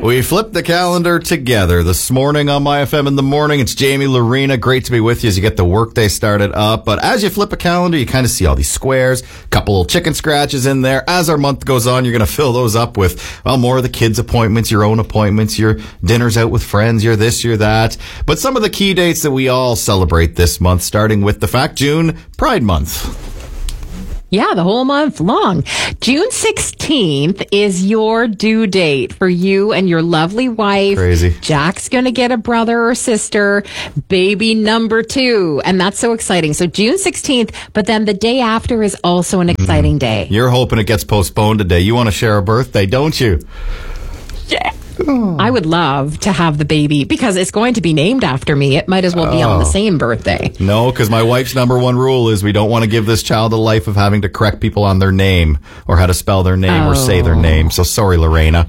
We flipped the calendar together this morning on My FM in the Morning. It's Jamie Lorena. Great to be with you as you get the workday started up. But as you flip a calendar, you kind of see all these squares, a couple of chicken scratches in there. As our month goes on, you're going to fill those up with, well, more of the kids' appointments, your own appointments, your dinners out with friends, your this, your that. But some of the key dates that we all celebrate this month, starting with the fact June, Pride Month. Yeah, the whole month long. June 16th is your due date for you and your lovely wife. Crazy. Jack's going to get a brother or sister, baby number 2. And that's so exciting. So June 16th, but then the day after is also an exciting day. You're hoping it gets postponed today. You want to share a birthday, don't you? Yeah. I would love to have the baby because it's going to be named after me. It might as well be on the same birthday. No, because my wife's number one rule is we don't want to give this child a life of having to correct people on their name or how to spell their name or say their name. So sorry, Lorena.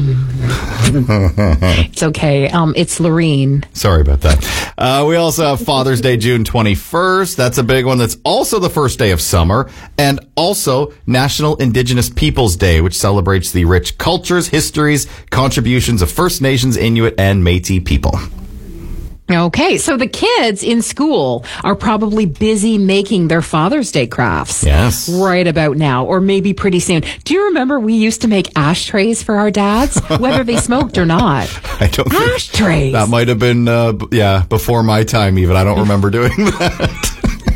It's okay. It's Lorene. Sorry about that. We also have Father's Day, June 21st. That's a big one. That's also the first day of summer, and also National Indigenous Peoples Day, which celebrates the rich cultures, histories, contributions of First Nations, Inuit, and Métis people. Okay, so the kids in school are probably busy making their Father's Day crafts. Yes. Right about now, or maybe pretty soon. Do you remember we used to make ashtrays for our dads, whether they smoked or not? I don't think ashtrays. That might have been, before my time even. I don't remember doing that.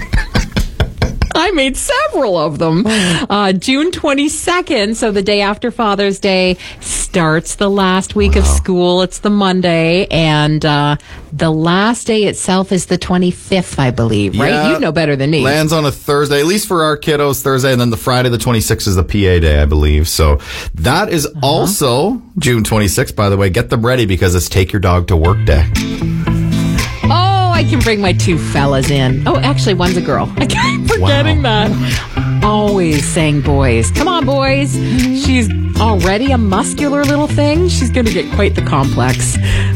I made several of them. June 22nd, so the day after Father's Day, starts the last week of school. It's the Monday, and the last day itself is the 25th, I believe, right? Yeah, you know better than me. Lands on a Thursday, at least for our kiddos, Thursday, and then the Friday the 26th is the PA day, I believe. So that is also June 26th, by the way. Get them ready because it's Take Your Dog to Work Day. I can bring my 2 fellas in. Oh, actually, one's a girl. I keep forgetting that. Always saying boys. Come on, boys. She's already a muscular little thing. She's going to get quite the complex.